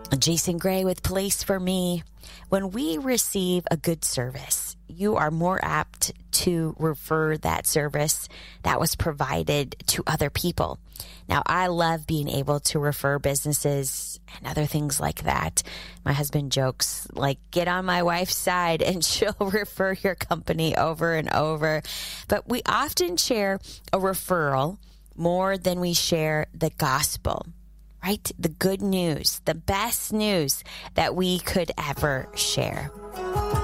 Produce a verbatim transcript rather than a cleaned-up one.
Jason Gray with Place for Me. When we receive a good service, you are more apt to refer that service that was provided to other people. Now, I love being able to refer businesses and other things like that. My husband jokes, like, get on my wife's side and she'll refer your company over and over. But we often share a referral more than we share the gospel. Right? The good news, the best news that we could ever share.